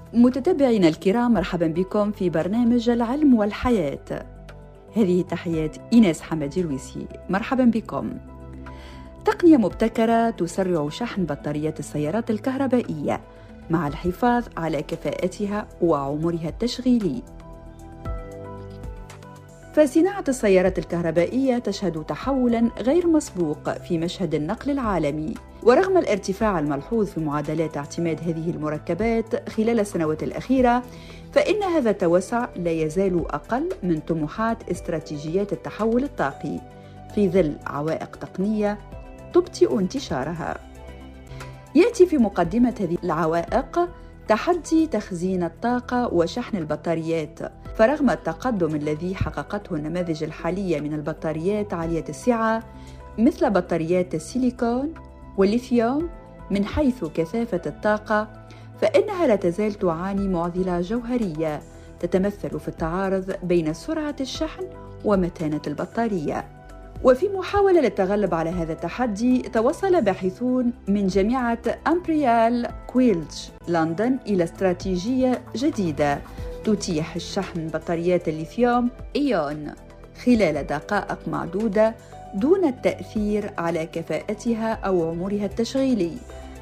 متتبعينا الكرام، مرحبا بكم في برنامج العلم والحياة. هذه تحيات إيناس حمادي الويسي. مرحبا بكم. تقنية مبتكرة تسرع شحن بطاريات السيارات الكهربائية مع الحفاظ على كفاءتها وعمرها التشغيلي. فصناعة السيارات الكهربائية تشهد تحولاً غير مسبوق في مشهد النقل العالمي، ورغم الارتفاع الملحوظ في معدلات اعتماد هذه المركبات خلال السنوات الأخيرة، فإن هذا التوسع لا يزال أقل من طموحات استراتيجيات التحول الطاقي في ظل عوائق تقنية تبطئ انتشارها. يأتي في مقدمة هذه العوائق تحدي تخزين الطاقة وشحن البطاريات، فرغم التقدم الذي حققته النماذج الحالية من البطاريات عالية السعة مثل بطاريات السيليكون والليثيوم من حيث كثافة الطاقة، فإنها لا تزال تعاني معضلة جوهرية تتمثل في التعارض بين سرعة الشحن ومتانة البطارية. وفي محاولة للتغلب على هذا التحدي، توصل باحثون من جامعة إمبريال كويلج لندن إلى استراتيجية جديدة تتيح الشحن بطاريات الليثيوم إيون خلال دقائق معدودة دون التأثير على كفاءتها أو عمرها التشغيلي.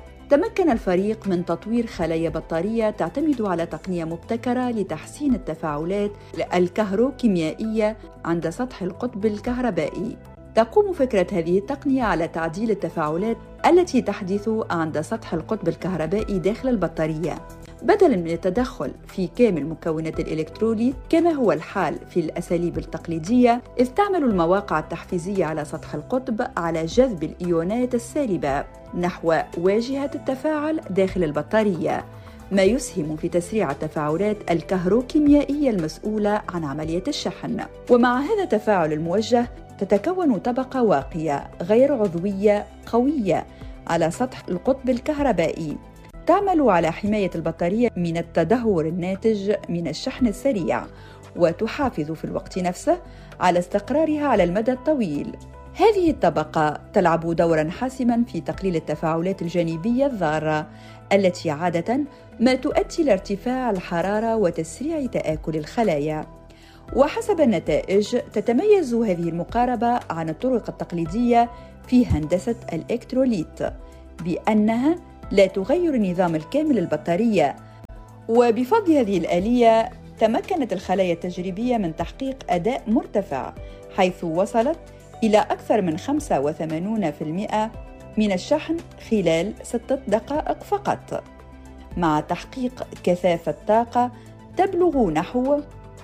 تمكن الفريق من تطوير خلايا بطارية تعتمد على تقنية مبتكرة لتحسين التفاعلات الكهروكيميائية عند سطح القطب الكهربائي. تقوم فكرة هذه التقنية على تعديل التفاعلات التي تحدث عند سطح القطب الكهربائي داخل البطارية، بدلاً من التدخل في كامل مكونات الإلكتروليت كما هو الحال في الأساليب التقليدية، إذ تعمل المواقع التحفيزية على سطح القطب على جذب الإيونات السالبة نحو واجهة التفاعل داخل البطارية، ما يسهم في تسريع التفاعلات الكهروكيميائية المسؤولة عن عملية الشحن. ومع هذا التفاعل الموجه تتكون طبقة واقية غير عضوية قوية على سطح القطب الكهربائي تعمل على حماية البطارية من التدهور الناتج من الشحن السريع، وتحافظ في الوقت نفسه على استقرارها على المدى الطويل. هذه الطبقة تلعب دوراً حاسماً في تقليل التفاعلات الجانبية الضارة التي عادة ما تؤدي لارتفاع الحرارة وتسريع تآكل الخلايا. وحسب النتائج، تتميز هذه المقاربة عن الطرق التقليدية في هندسة الإلكتروليت بأنها لا تغير النظام الكامل للبطارية، وبفضل هذه الآلية تمكنت الخلايا التجريبية من تحقيق أداء مرتفع، حيث وصلت إلى أكثر من 85% من الشحن خلال 6 دقائق فقط، مع تحقيق كثافة طاقة تبلغ نحو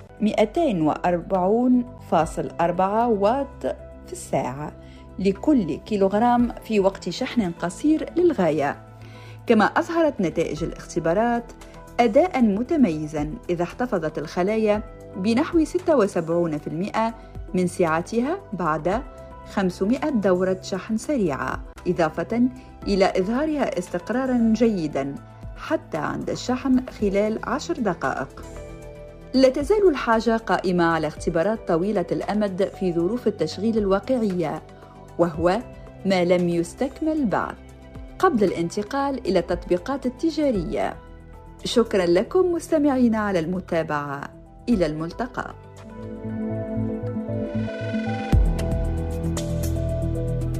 240.4 واط في الساعة لكل كيلوغرام في وقت شحن قصير للغاية. كما أظهرت نتائج الاختبارات أداءً متميزاً إذا احتفظت الخلايا بنحو 76% من سعتها بعد 500 دورة شحن سريعة، إضافة إلى إظهارها استقراراً جيداً حتى عند الشحن خلال 10 دقائق. لا تزال الحاجة قائمة على اختبارات طويلة الأمد في ظروف التشغيل الواقعية، وهو ما لم يستكمل بعد، قبل الانتقال إلى التطبيقات التجارية. شكراً لكم مستمعين على المتابعة. إلى الملتقى.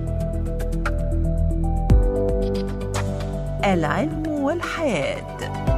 العلم والحياة.